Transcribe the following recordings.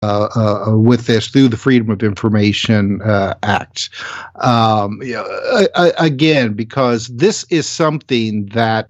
with this through the Freedom of Information Act. Again, because this is something that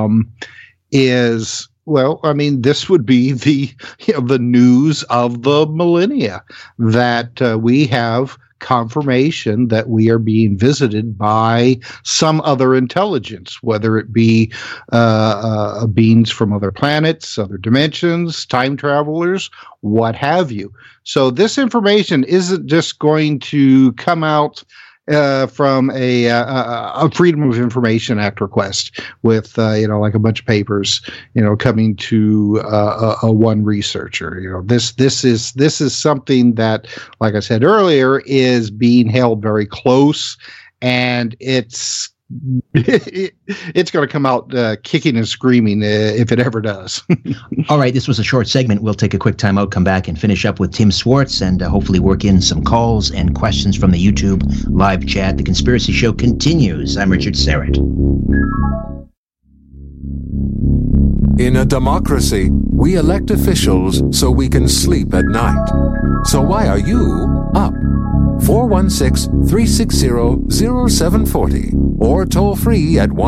is, well, I mean, this would be the news of the millennia, that we have confirmation that we are being visited by some other intelligence, whether it be beings from other planets, other dimensions, time travelers, what have you. So this information isn't just going to come out from a Freedom of Information Act request with like a bunch of papers coming to a one researcher. This is something that, like I said earlier, is being held very close, and it's going to come out kicking and screaming if it ever does. All right, this was a short segment. We'll take a quick time out, come back, and finish up with Tim Swartz, and hopefully work in some calls and questions from the YouTube live chat. The Conspiracy Show continues. I'm Richard Syrett. In a democracy, we elect officials so we can sleep at night. So why are you up? 416-360-0740 or toll free at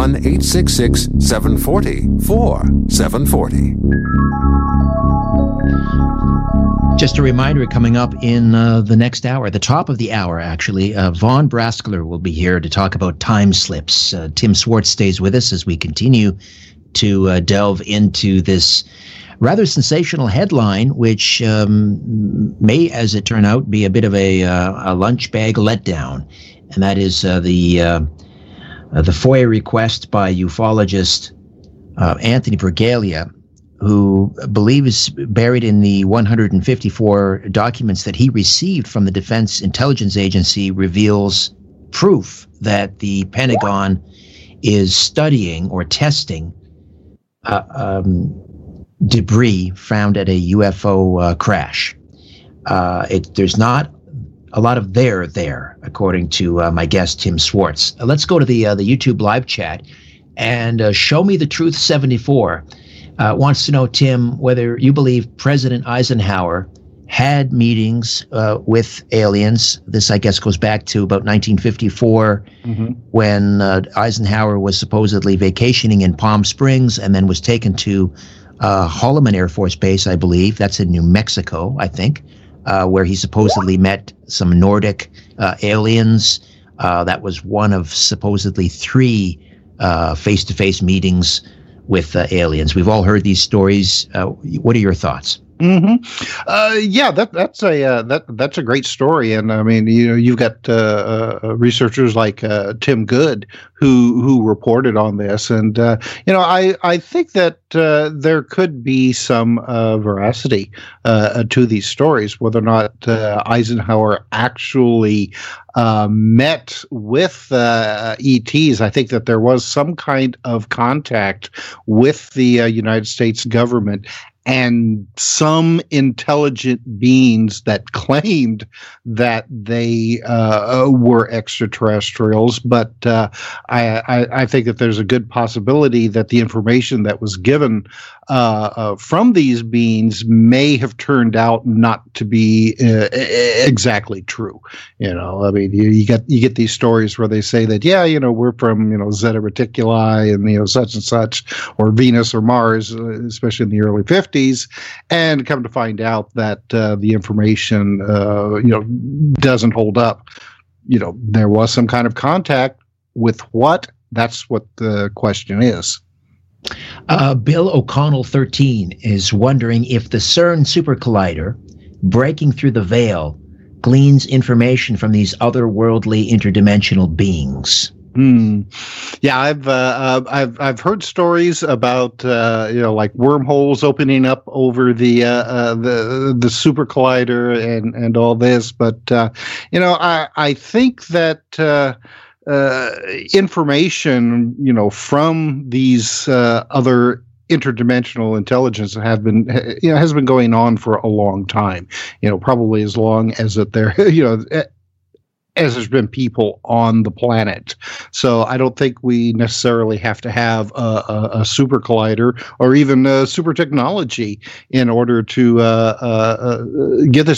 1-866-740-4740. Just a reminder, coming up in the next hour, the top of the hour, actually, Vaughn Braskler will be here to talk about time slips. Tim Swartz stays with us as we continue to delve into this rather sensational headline, which may, as it turned out, be a bit of a lunch bag letdown, and that is the FOIA request by ufologist Anthony Bragalia, who believes buried in the 154 documents that he received from the Defense Intelligence Agency reveals proof that the Pentagon is studying or testing debris found at a UFO crash. There's not a lot of there, according to my guest, Tim Swartz. Let's go to the YouTube live chat, and Show Me the Truth 74 wants to know, Tim, whether you believe President Eisenhower had meetings with aliens. This, I guess, goes back to about 1954, when Eisenhower was supposedly vacationing in Palm Springs and then was taken to Holloman Air Force Base, I believe. That's in New Mexico, I think, where he supposedly met some Nordic aliens. That was one of supposedly 3 face-to-face meetings with aliens. We've all heard these stories. What are your thoughts? Yeah, that's a great story, and I mean, you've got researchers like Tim Good who reported on this, and I think that there could be some veracity to these stories, whether or not Eisenhower actually met with ETs. I think that there was some kind of contact with the United States government and some intelligent beings that claimed that they were extraterrestrials. But I think that there's a good possibility that the information that was given from these beings may have turned out not to be exactly true. I mean, you get these stories where they say that, we're from, Zeta Reticuli and, such and such, or Venus or Mars, especially in the early 50s. And come to find out that the information, doesn't hold up. There was some kind of contact with what? That's what the question is. Bill O'Connell 13 is wondering if the CERN Super Collider, breaking through the veil, gleans information from these otherworldly interdimensional beings. Yeah, I've heard stories about like wormholes opening up over the super collider and all this, but I think that information from these other interdimensional intelligence has been going on for a long time. Probably as long as that there as there's been people on the planet. So I don't think we necessarily have to have a super collider or even super technology in order to get this